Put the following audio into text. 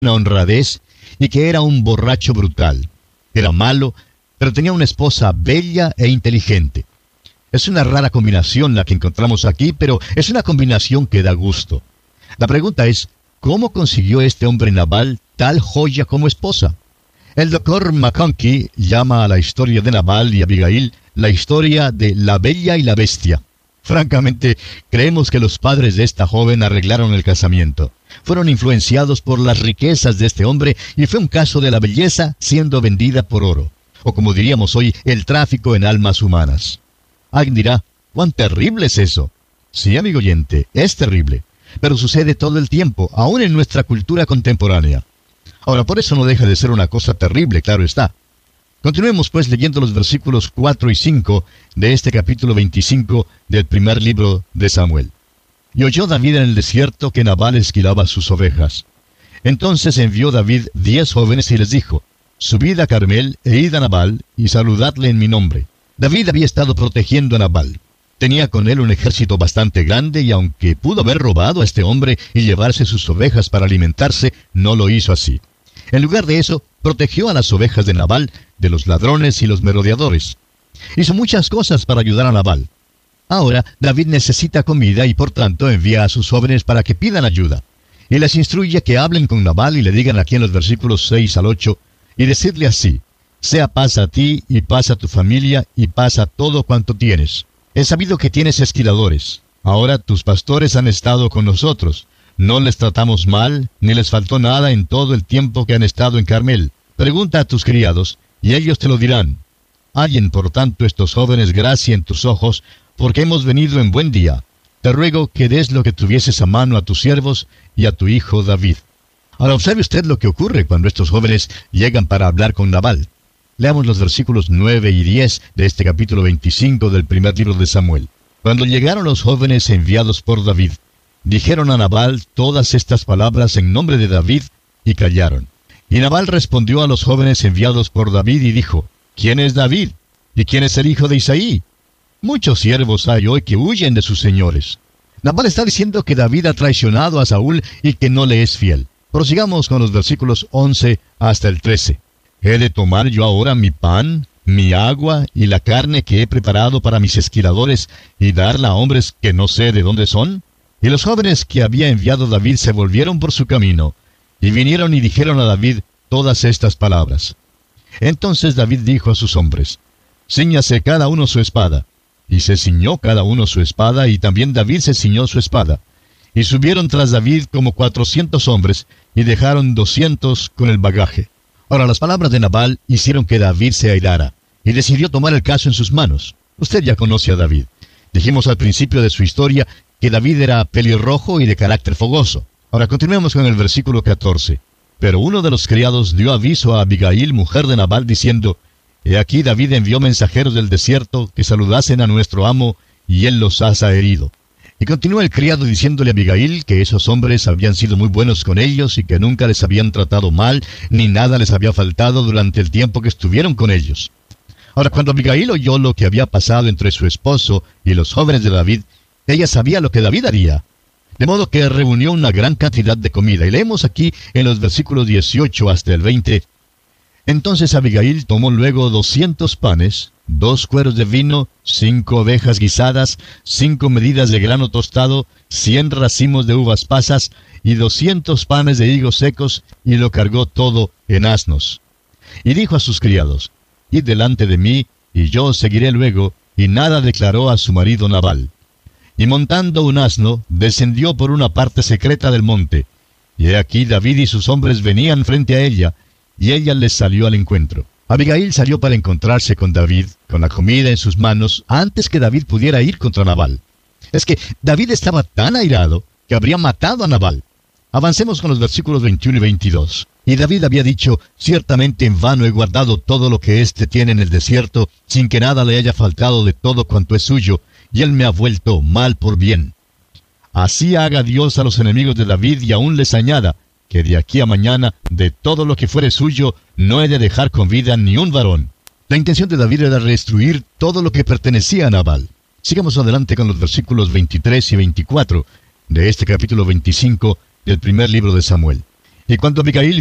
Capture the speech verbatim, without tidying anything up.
una honradez y que era un borracho brutal. Era malo, pero tenía una esposa bella e inteligente. Es una rara combinación la que encontramos aquí, pero es una combinación que da gusto. La pregunta es, ¿cómo consiguió este hombre Nabal tal joya como esposa? El doctor McConkie llama a la historia de Nabal y Abigail la historia de la bella y la bestia. Francamente, creemos que los padres de esta joven arreglaron el casamiento. Fueron influenciados por las riquezas de este hombre y fue un caso de la belleza siendo vendida por oro. O como diríamos hoy, el tráfico en almas humanas. Alguien dirá, ¿cuán terrible es eso? Sí, amigo oyente, es terrible. Pero sucede todo el tiempo, aún en nuestra cultura contemporánea. Ahora, por eso no deja de ser una cosa terrible, claro está. Continuemos pues leyendo los versículos cuatro y cinco de este capítulo veinticinco del primer libro de Samuel. Y oyó David en el desierto que Nabal esquilaba sus ovejas. Entonces envió David diez jóvenes y les dijo, subid a Carmel e id a Nabal y saludadle en mi nombre. David había estado protegiendo a Nabal. Tenía con él un ejército bastante grande y aunque pudo haber robado a este hombre y llevarse sus ovejas para alimentarse, no lo hizo así. En lugar de eso, protegió a las ovejas de Nabal de los ladrones y los merodeadores. Hizo muchas cosas para ayudar a Nabal. Ahora, David necesita comida y por tanto envía a sus jóvenes para que pidan ayuda. Y les instruye que hablen con Nabal y le digan aquí en los versículos seis al ocho, y decirle así, sea paz a ti y paz a tu familia y paz a todo cuanto tienes. He sabido que tienes esquiladores. Ahora tus pastores han estado con nosotros. No les tratamos mal, ni les faltó nada en todo el tiempo que han estado en Carmel. Pregunta a tus criados, y ellos te lo dirán. Hallen por tanto estos jóvenes gracia en tus ojos, porque hemos venido en buen día. Te ruego que des lo que tuvieses a mano a tus siervos y a tu hijo David. Ahora observe usted lo que ocurre cuando estos jóvenes llegan para hablar con Nabal. Leamos los versículos nueve y diez de este capítulo veinticinco del primer libro de Samuel. Cuando llegaron los jóvenes enviados por David, dijeron a Nabal todas estas palabras en nombre de David, y callaron. Y Nabal respondió a los jóvenes enviados por David y dijo, ¿quién es David? ¿Y quién es el hijo de Isaí? Muchos siervos hay hoy que huyen de sus señores. Nabal está diciendo que David ha traicionado a Saúl y que no le es fiel. Prosigamos con los versículos once hasta el trece. ¿He de tomar yo ahora mi pan, mi agua y la carne que he preparado para mis esquiladores y darla a hombres que no sé de dónde son? Y los jóvenes que había enviado David se volvieron por su camino, y vinieron y dijeron a David todas estas palabras. Entonces David dijo a sus hombres, cíñase cada uno su espada. Y se ciñó cada uno su espada, y también David se ciñó su espada. Y subieron tras David como cuatrocientos hombres, y dejaron doscientos con el bagaje. Ahora las palabras de Nabal hicieron que David se airara, y decidió tomar el caso en sus manos. Usted ya conoce a David. Dijimos al principio de su historia que David era pelirrojo y de carácter fogoso. Ahora continuemos con el versículo catorce. Pero uno de los criados dio aviso a Abigail, mujer de Nabal, diciendo, He aquí David envió mensajeros del desierto que saludasen a nuestro amo, y él los ha herido. Y continúa el criado diciéndole a Abigail que esos hombres habían sido muy buenos con ellos y que nunca les habían tratado mal, ni nada les había faltado durante el tiempo que estuvieron con ellos. Ahora, cuando Abigail oyó lo que había pasado entre su esposo y los jóvenes de David, ella sabía lo que David haría. De modo que reunió una gran cantidad de comida. Y leemos aquí en los versículos dieciocho hasta el veinte. Entonces Abigail tomó luego doscientos panes, dos cueros de vino, cinco ovejas guisadas, cinco medidas de grano tostado, cien racimos de uvas pasas y doscientos panes de higos secos, y lo cargó todo en asnos. Y dijo a sus criados, Id delante de mí, y yo os seguiré luego, y nada declaró a su marido Nabal. Y montando un asno, descendió por una parte secreta del monte. Y he aquí David y sus hombres venían frente a ella, y ella les salió al encuentro. Abigail salió para encontrarse con David, con la comida en sus manos, antes que David pudiera ir contra Nabal. Es que David estaba tan airado que habría matado a Nabal. Avancemos con los versículos veintiuno y veintidós. Y David había dicho, ciertamente en vano he guardado todo lo que éste tiene en el desierto, sin que nada le haya faltado de todo cuanto es suyo, y él me ha vuelto mal por bien. Así haga Dios a los enemigos de David, y aún les añada, que de aquí a mañana, de todo lo que fuere suyo, no he de dejar con vida ni un varón. La intención de David era destruir todo lo que pertenecía a Nabal. Sigamos adelante con los versículos veintitrés y veinticuatro de este capítulo veinticinco del primer libro de Samuel. Y cuando Abigail